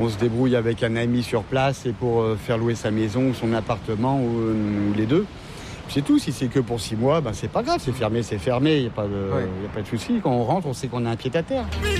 On se débrouille avec un ami sur place et pour faire louer sa maison ou son appartement ou les deux. C'est tout, si c'est que pour 6 mois, c'est pas grave, c'est fermé, il n'y a pas de souci. Quand on rentre, on sait qu'on a un pied à terre.